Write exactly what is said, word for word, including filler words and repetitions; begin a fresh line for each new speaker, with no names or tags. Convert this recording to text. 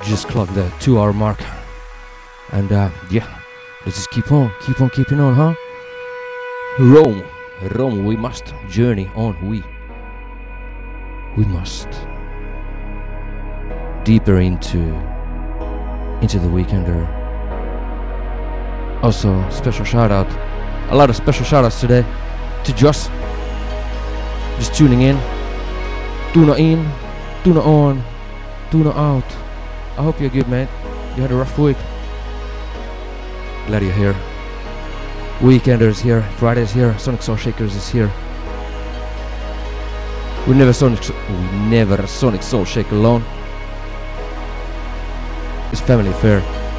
just clocked the two hour mark. And uh, yeah, let's just keep on, keep on keeping on, huh? Rome, Rome, we must journey on, we, we must. Deeper into, into the Weekender. Also, special shout out, a lot of special shout outs today to Joss. Just tuning in. Tuna in, tuna on, tuna out. I hope you're good, mate. You had a rough week. Glad you're here. Weekenders here, Friday's here, Sonic Soul Shakers is here. We never Sonic, we never Sonic Soul Shake alone. It's family affair.